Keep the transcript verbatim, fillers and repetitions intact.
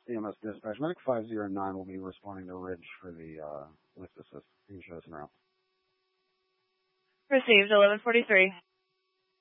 E M S dispatch. Medic five zero nine will be responding to Ridge for the uh, lift assist. You can show us around. Received, eleven forty-three.